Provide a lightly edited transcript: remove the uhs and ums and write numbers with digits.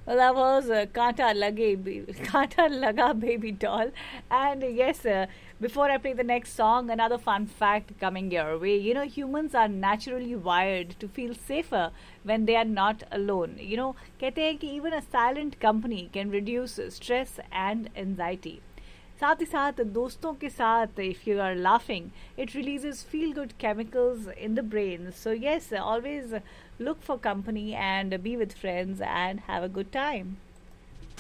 Well, that was Kanta Laga Baby Doll. And yes, before I play the next song, another fun fact coming your way. You know, humans are naturally wired to feel safer when they are not alone. You know, कहते हैं कि even a silent company can reduce stress and anxiety. साथ ही साथ दोस्तों के साथ if you are laughing it releases feel good chemicals in the brain. So yes, always look for company and be with friends and have a good time.